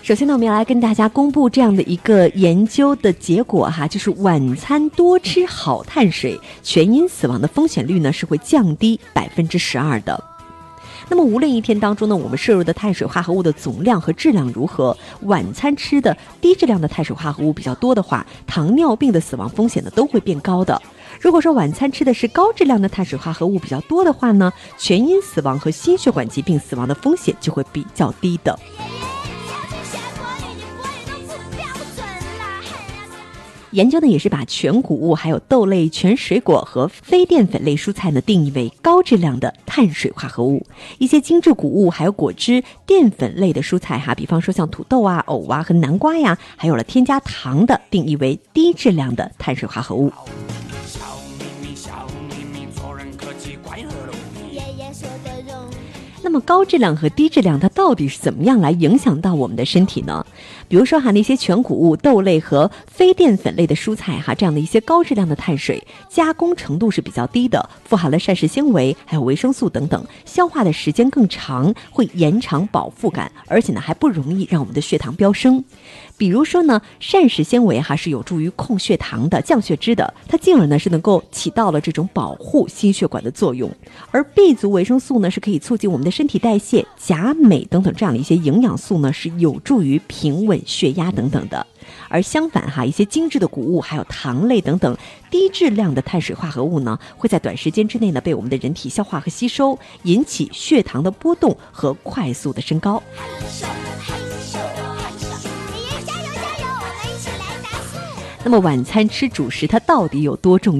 首先呢，我们要来跟大家公布这样的一个研究的结果哈，就是晚餐多吃好碳水，全因死亡的风险率呢是会降低12%的。那么无论一天当中呢，我们摄入的碳水化合物的总量和质量如何，晚餐吃的低质量的碳水化合物比较多的话，糖尿病的死亡风险呢都会变高的。如果说晚餐吃的是高质量的碳水化合物比较多的话呢，全因死亡和心血管疾病死亡的风险就会比较低的。研究呢也是把全谷物、还有豆类、全水果和非淀粉类蔬菜呢定义为高质量的碳水化合物。一些精致谷物还有果汁、淀粉类的蔬菜比方说像土豆啊、藕啊和南瓜呀，还有了添加糖的，定义为低质量的碳水化合物。那么高质量和低质量它到底是怎么样来影响到我们的身体呢？比如说那些全谷物、豆类和非淀粉类的蔬菜这样的一些高质量的碳水，加工程度是比较低的，富含了膳食纤维还有维生素等等，消化的时间更长，会延长饱腹感，而且呢还不容易让我们的血糖飙升。比如说呢，膳食纤维是有助于控血糖的、降血脂的，它进而呢是能够起到了这种保护心血管的作用。而 B 族维生素呢是可以促进我们的身体代谢，钾、镁等等这样的一些营养素呢是有助于平稳血压等等的。而相反一些精致的谷物还有糖类等等低质量的碳水化合物呢，会在短时间之内呢被我们的人体消化和吸收，引起血糖的波动和快速的升高。那么晚餐吃主食它到底有多重要？